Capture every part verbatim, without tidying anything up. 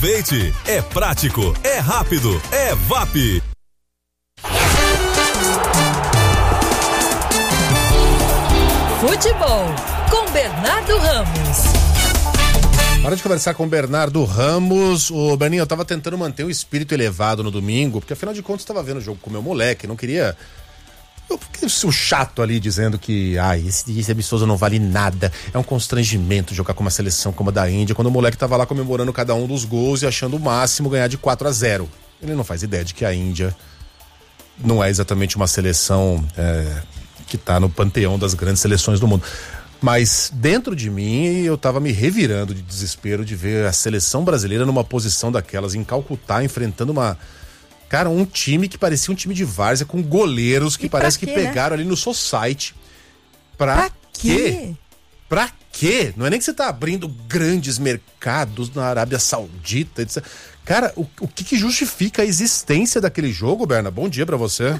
Aproveite, é prático, é rápido, é V A P. Futebol com Bernardo Ramos. Hora de conversar com o Bernardo Ramos. Ô, Berninho, eu tava tentando manter o espírito elevado no domingo, porque afinal de contas eu tava vendo o jogo com o meu moleque, não queria... Eu fiquei o chato ali dizendo que ai, esse, esse amistoso não vale nada, é um constrangimento jogar com uma seleção como a da Índia, quando o moleque tava lá comemorando cada um dos gols e achando o máximo ganhar de quatro a zero. Ele não faz ideia de que a Índia não é exatamente uma seleção é, que tá no panteão das grandes seleções do mundo. Mas dentro de mim eu tava me revirando de desespero de ver a seleção brasileira numa posição daquelas, em Calcutá, enfrentando uma... Cara, um time que parecia um time de várzea, com goleiros que parece que pegaram, né, ali no society. Pra, pra quê? quê? Pra quê? Não é nem que você tá abrindo grandes mercados na Arábia Saudita, etcétera. Cara, o, o que, que justifica a existência daquele jogo, Berna? Bom dia pra você.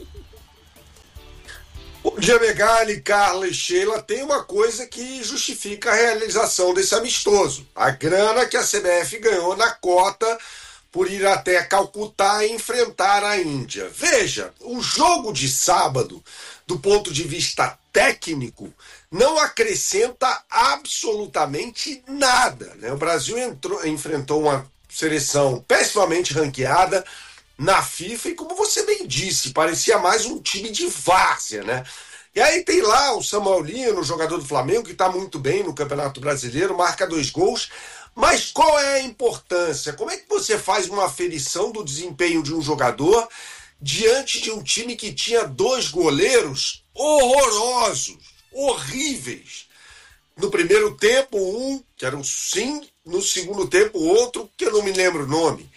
Bom dia, Megali, Carla e Sheila. Tem uma coisa que justifica a realização desse amistoso. A grana que a C B F ganhou na cota por ir até Calcutá e enfrentar a Índia. Veja, o jogo de sábado, do ponto de vista técnico, não acrescenta absolutamente nada, né? O Brasil entrou, enfrentou uma seleção pessimamente ranqueada na FIFA e, como você bem disse, parecia mais um time de várzea, né? E aí tem lá o Samuelino, jogador do Flamengo, que está muito bem no Campeonato Brasileiro, marca dois gols. Mas qual é a importância? Como é que você faz uma aferição do desempenho de um jogador diante de um time que tinha dois goleiros horrorosos, horríveis? No primeiro tempo, um, que era o Sim, no segundo tempo, outro, que eu não me lembro o nome.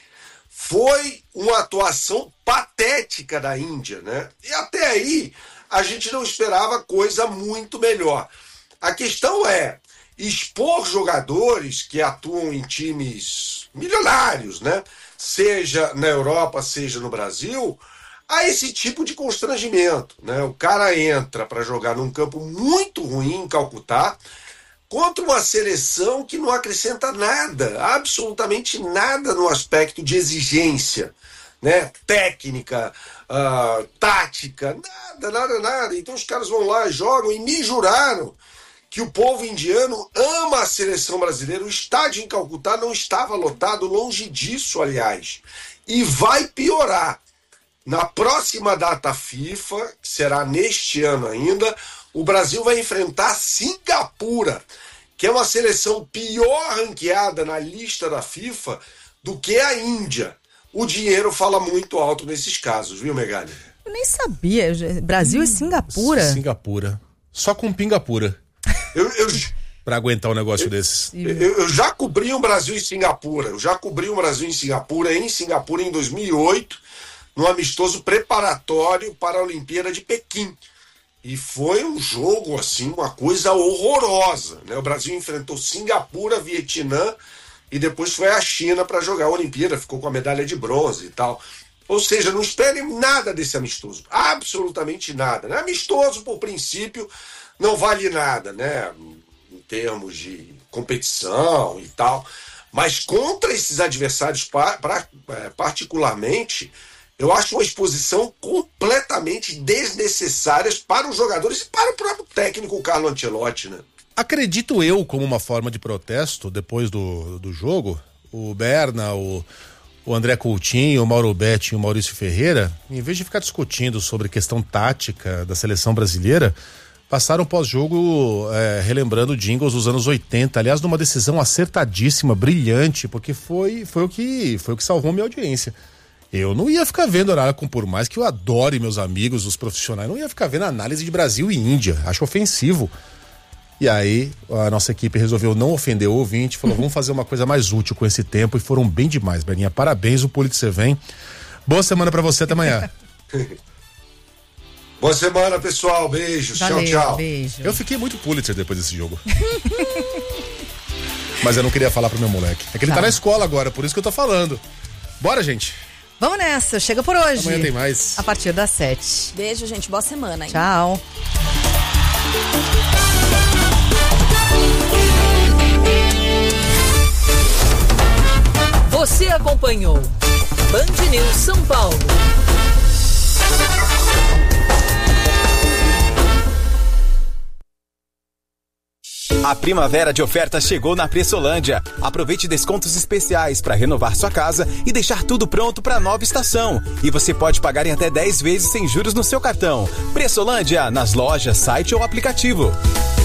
Foi uma atuação patética da Índia, né? E até aí, a gente não esperava coisa muito melhor. A questão é expor jogadores que atuam em times milionários, né? Seja na Europa, seja no Brasil, a esse tipo de constrangimento, né? O cara entra para jogar num campo muito ruim em Calcutá contra uma seleção que não acrescenta nada, absolutamente nada no aspecto de exigência, né? Técnica, uh, tática, nada, nada, nada. Então os caras vão lá, jogam e me juraram que o povo indiano ama a seleção brasileira. O estádio em Calcutá não estava lotado, longe disso, aliás. E vai piorar. Na próxima data FIFA, que será neste ano ainda, o Brasil vai enfrentar Singapura, que é uma seleção pior ranqueada na lista da FIFA do que a Índia. O dinheiro fala muito alto nesses casos, viu, Megali? Eu nem sabia. Brasil hum, e Singapura. Singapura. Só com Pingapura. Eu, eu, pra aguentar um negócio eu, desses. Eu, eu já cobri o Brasil em Singapura. Eu já cobri o Brasil em Singapura, em Singapura em dois mil e oito, num amistoso preparatório para a Olimpíada de Pequim. E foi um jogo, assim, uma coisa horrorosa, né? O Brasil enfrentou Singapura, Vietnã e depois foi a China para jogar a Olimpíada, ficou com a medalha de bronze e tal. Ou seja, não esperem nada desse amistoso, absolutamente nada, né? Amistoso, por princípio, não vale nada, né, em termos de competição e tal, mas contra esses adversários pra, pra, particularmente, eu acho uma exposição completamente desnecessária para os jogadores e para o próprio técnico Carlo Ancelotti, né? Acredito eu, como uma forma de protesto depois do, do jogo, o Berna, o, o André Coutinho, o Mauro Betti e o Maurício Ferreira, em vez de ficar discutindo sobre questão tática da seleção brasileira, passaram pós-jogo é, relembrando jingles dos anos oitenta, aliás, numa decisão acertadíssima, brilhante, porque foi, foi, o que, foi o que salvou minha audiência. Eu não ia ficar vendo horário com, por mais que eu adore meus amigos, os profissionais, não ia ficar vendo análise de Brasil e Índia, acho ofensivo. E aí a nossa equipe resolveu não ofender o ouvinte, falou, vamos fazer uma coisa mais útil com esse tempo, e foram bem demais, Berninha. Parabéns, o Pulitzer vem. Boa semana pra você, até amanhã. Boa semana, pessoal. Beijos. Valeu, tchau, tchau. Beijo. Eu fiquei muito Pulitzer depois desse jogo. Mas eu não queria falar pro meu moleque. É que ele tá. tá na escola agora, por isso que eu tô falando. Bora, gente. Vamos nessa, chega por hoje. Amanhã tem mais. A partir das sete. Beijo, gente. Boa semana, hein? Tchau. acompanhou. Band News São Paulo. A primavera de ofertas chegou na Pressolândia. Aproveite descontos especiais para renovar sua casa e deixar tudo pronto para a nova estação. E você pode pagar em até dez vezes sem juros no seu cartão. Pressolândia, nas lojas, site ou aplicativo.